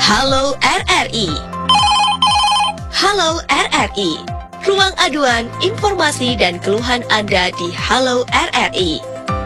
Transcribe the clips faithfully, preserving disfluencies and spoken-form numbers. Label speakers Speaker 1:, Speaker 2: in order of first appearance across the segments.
Speaker 1: Halo R R I. Halo R R I. Ruang aduan, informasi dan keluhan Anda di Halo R R I.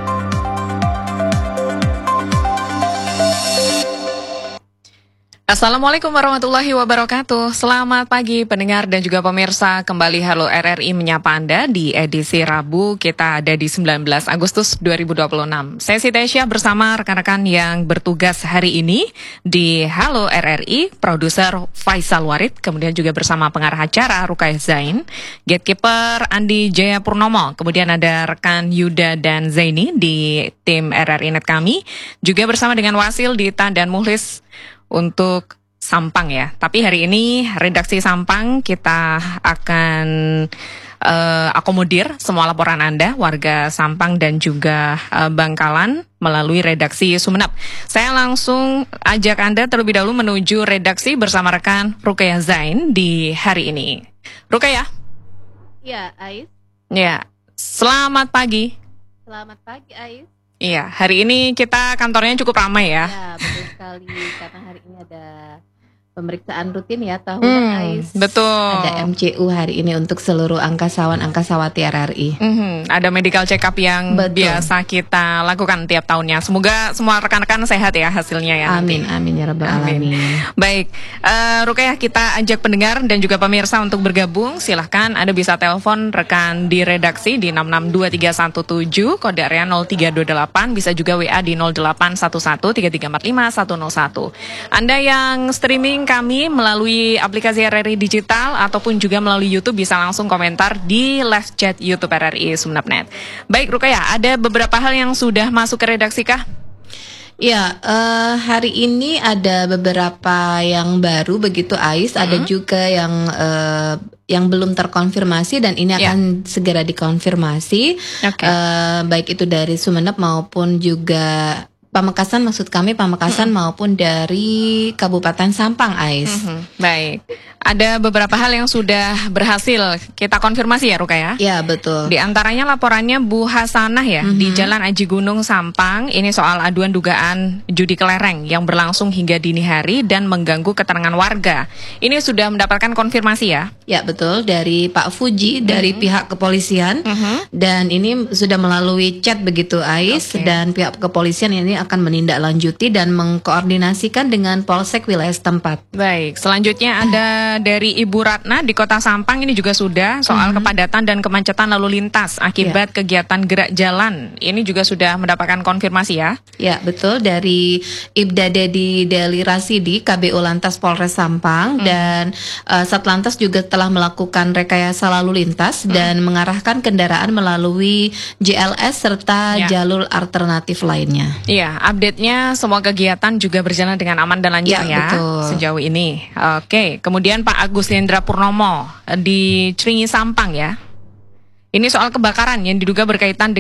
Speaker 2: Assalamualaikum warahmatullahi wabarakatuh. Selamat pagi pendengar dan juga pemirsa. Kembali Halo R R I menyapa Anda di edisi Rabu. Kita ada di sembilan belas Agustus dua ribu dua puluh enam. Saya Siti Aisyah bersama rekan-rekan yang bertugas hari ini di Halo R R I. Produser Faisal Warid, kemudian juga bersama pengarah acara Rukayah Zain, gatekeeper Andi Jaya Purnomo, kemudian ada rekan Yuda dan Zaini di tim R R I Net kami. Juga bersama dengan Wasil, Dita dan Muhlis untuk Sampang ya. Tapi hari ini redaksi Sampang kita akan uh, akomodir semua laporan Anda, warga Sampang dan juga uh, Bangkalan melalui redaksi Sumeneb. Saya langsung ajak Anda terlebih dahulu menuju redaksi bersama rekan Rukayah Zain di hari ini. Rukayah?
Speaker 3: Ya, Ais.
Speaker 2: Ya, selamat pagi.
Speaker 3: Selamat pagi, Ais.
Speaker 2: Iya, hari ini kita kantornya cukup ramai ya.
Speaker 3: Ya, betul sekali. Karena hari ini ada pemeriksaan rutin ya tahunan,
Speaker 2: Hmm,
Speaker 3: Ais.
Speaker 2: betul.
Speaker 3: Ada M C U hari ini untuk seluruh angkasawan-angkasawati R R I.
Speaker 2: Mm-hmm. Ada medical check up yang
Speaker 3: Betul.
Speaker 2: biasa kita lakukan tiap tahunnya. Semoga semua rekan-rekan sehat ya hasilnya ya.
Speaker 3: Amin,
Speaker 2: nanti.
Speaker 3: amin ya rabbal
Speaker 2: Amin.
Speaker 3: alamin.
Speaker 2: Baik, uh, Rukayah, kita ajak pendengar dan juga pemirsa untuk bergabung. Silahkan Anda bisa telepon rekan di redaksi di enam enam dua tiga satu tujuh, kode area nol tiga dua delapan, bisa juga W A di nol delapan satu satu tiga tiga empat lima satu nol satu. Anda yang streaming kami melalui aplikasi R R I Digital ataupun juga melalui YouTube bisa langsung komentar di live chat YouTube R R I Sumeneb Net. Baik Rukayah, ada beberapa hal yang sudah masuk ke redaksi kah?
Speaker 3: Ya, uh, hari ini ada beberapa yang baru begitu, Ais.
Speaker 2: Hmm.
Speaker 3: Ada juga yang uh, yang belum terkonfirmasi dan ini
Speaker 2: Ya.
Speaker 3: akan segera dikonfirmasi.
Speaker 2: Oke.
Speaker 3: Uh, baik itu dari Sumeneb maupun juga Pamekasan, maksud kami Pamekasan maupun dari Kabupaten Sampang, Ais.
Speaker 2: Mhm. Baik, ada beberapa hal yang sudah berhasil kita konfirmasi ya Rukayah.
Speaker 3: Ya, betul.
Speaker 2: Di antaranya laporannya Bu Hasanah ya,
Speaker 3: Mhm.
Speaker 2: di Jalan Aji Gunung Sampang. Ini soal aduan dugaan judi kelereng yang berlangsung hingga dini hari dan mengganggu keterangan warga. Ini sudah mendapatkan konfirmasi ya?
Speaker 3: Ya, betul, dari Pak Fuji dari pihak kepolisian.
Speaker 2: Mhm.
Speaker 3: Dan ini sudah melalui chat begitu, Ais.
Speaker 2: Oke.
Speaker 3: Dan pihak kepolisian ini akan menindaklanjuti dan mengkoordinasikan dengan Polsek wilayah setempat.
Speaker 2: Baik, selanjutnya ada dari Ibu Ratna di Kota Sampang. Ini juga sudah soal kepadatan dan kemacetan lalu lintas akibat kegiatan gerak jalan. Ini juga sudah mendapatkan konfirmasi ya?
Speaker 3: Ya, betul, dari Ibda Dedi Deli Rasidi K B U Lantas Polres Sampang. Dan uh, Satlantas juga telah melakukan rekayasa lalu lintas dan mengarahkan kendaraan melalui J L S serta
Speaker 2: Ya.
Speaker 3: jalur alternatif lainnya.
Speaker 2: Iya, update-nya semua kegiatan juga berjalan dengan aman dan lancar
Speaker 3: Ya,
Speaker 2: ya,
Speaker 3: betul.
Speaker 2: sejauh ini. Oke, kemudian Pak Agus Lendra Purnomo eh, di Cringi Sampang ya. Ini soal kebakaran yang diduga berkaitan dengan